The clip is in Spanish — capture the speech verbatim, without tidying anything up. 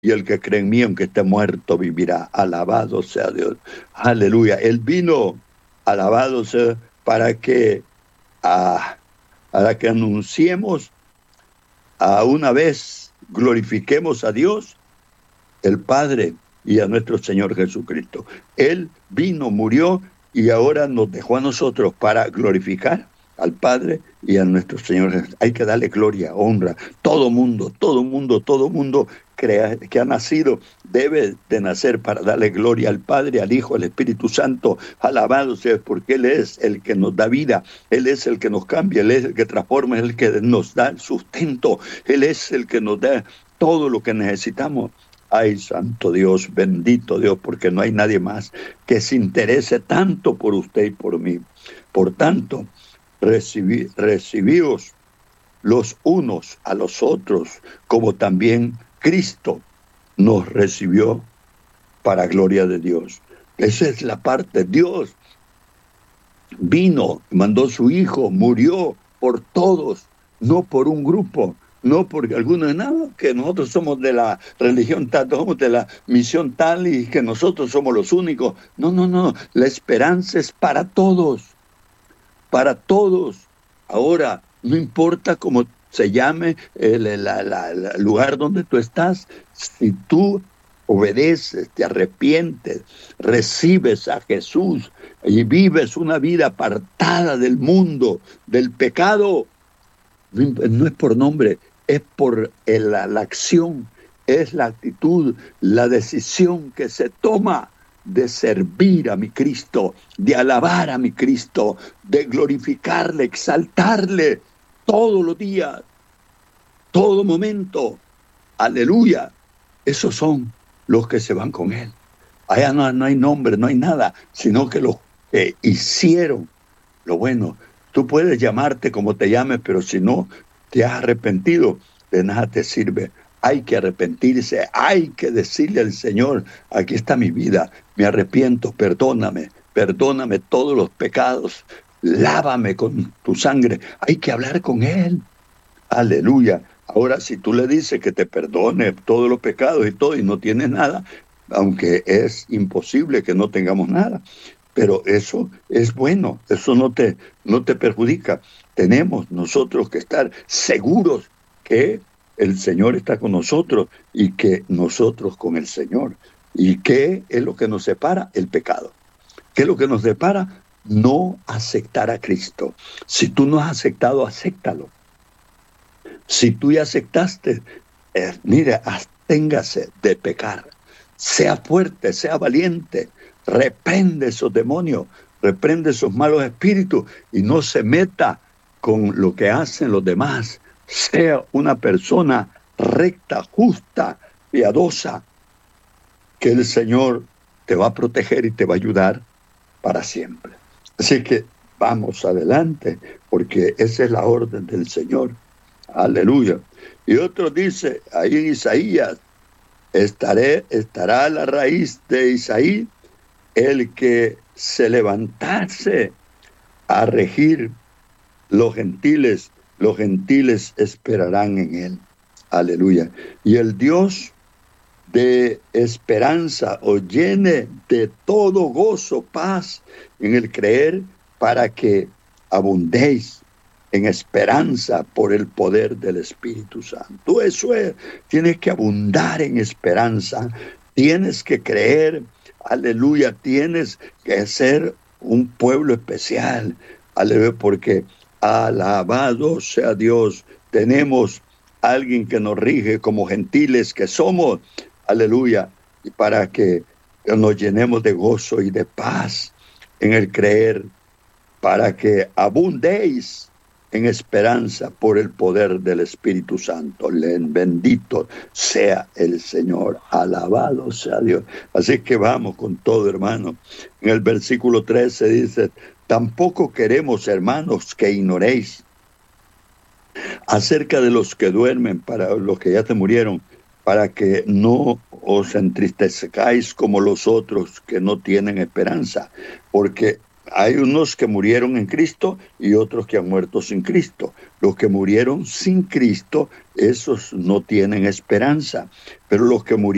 y el que cree en mí, aunque esté muerto, vivirá. Alabado sea Dios. Aleluya. Él vino, alabado sea, para que, ah, para que anunciemos a una vez, glorifiquemos a Dios, el Padre, y a nuestro Señor Jesucristo. Él vino, murió, y ahora nos dejó a nosotros para glorificar al Padre y a nuestro Señor Jesús. Hay que darle gloria, honra. Todo mundo, todo mundo, todo mundo crea, que ha nacido debe de nacer para darle gloria al Padre, al Hijo, al Espíritu Santo. Alabado sea, porque Él es el que nos da vida, Él es el que nos cambia, Él es el que transforma, Él es el que nos da el sustento, Él es el que nos da todo lo que necesitamos. Ay, santo Dios, bendito Dios, porque no hay nadie más que se interese tanto por usted y por mí. Por tanto, recibí, recibíos los unos a los otros, como también Cristo nos recibió para gloria de Dios. Esa es la parte. Dios vino, mandó su Hijo, murió por todos, no por un grupo. No porque algunos, no, que nosotros somos de la religión tal, somos de la misión tal y que nosotros somos los únicos. No, no, no, la esperanza es para todos, para todos. Ahora, no importa cómo se llame el, el, el, el lugar donde tú estás, si tú obedeces, te arrepientes, recibes a Jesús y vives una vida apartada del mundo, del pecado, no es por nombre, es por la, la acción, es la actitud, la decisión que se toma de servir a mi Cristo, de alabar a mi Cristo, de glorificarle, exaltarle todos los días, todo momento. Aleluya. Esos son los que se van con Él. Allá no, no hay nombre, no hay nada, sino que los que hicieron lo bueno. Tú puedes llamarte como te llames, pero si no te has arrepentido, de nada te sirve. Hay que arrepentirse, hay que decirle al Señor, aquí está mi vida, me arrepiento, perdóname, perdóname todos los pecados, lávame con tu sangre. Hay que hablar con Él. Aleluya. Ahora, si tú le dices que te perdone todos los pecados y todo, y no tienes nada, aunque es imposible que no tengamos nada, pero eso es bueno, eso no te, no te perjudica. Tenemos nosotros que estar seguros que el Señor está con nosotros y que nosotros con el Señor. ¿Y qué es lo que nos separa? El pecado. ¿Qué es lo que nos separa? No aceptar a Cristo. Si tú no has aceptado, acéptalo. Si tú ya aceptaste, eh, mire, absténgase de pecar. Sea fuerte, sea valiente. Reprende esos demonios, reprende esos malos espíritus y no se meta con lo que hacen los demás. Sea una persona recta, justa, piadosa, que el Señor te va a proteger y te va a ayudar para siempre. Así que vamos adelante, porque esa es la orden del Señor. Aleluya. Y otro dice, ahí en Isaías, estaré, estará la raíz de Isaí, el que se levantase a regir los gentiles, los gentiles esperarán en él. Aleluya. Y el Dios de esperanza os llene de todo gozo, paz en el creer, para que abundéis en esperanza por el poder del Espíritu Santo. Eso es, tienes que abundar en esperanza, tienes que creer. Aleluya, tienes que ser un pueblo especial. Aleluya, porque alabado sea Dios, tenemos alguien que nos rige como gentiles que somos. Aleluya, y para que nos llenemos de gozo y de paz en el creer, para que abundéis en esperanza por el poder del Espíritu Santo. Bendito sea el Señor, alabado sea Dios. Así que vamos con todo, hermano. En el versículo trece dice, tampoco queremos, hermanos, que ignoréis acerca de los que duermen, para los que ya se murieron, para que no os entristezcáis como los otros que no tienen esperanza, porque hay unos que murieron en Cristo y otros que han muerto sin Cristo. Los que murieron sin Cristo, esos no tienen esperanza, pero los que murieron